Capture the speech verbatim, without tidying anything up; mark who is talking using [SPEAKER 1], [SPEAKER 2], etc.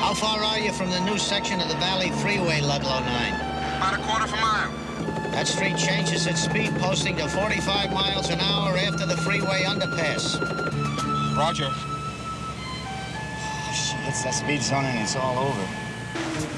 [SPEAKER 1] How far are you from the new section of the Valley Freeway, Ludlow nine?
[SPEAKER 2] About a quarter of a mile.
[SPEAKER 1] That street changes its speed posting to forty-five miles an hour after the freeway underpass.
[SPEAKER 2] Roger.
[SPEAKER 3] Oh, shit, it's that speed zone and it's all over.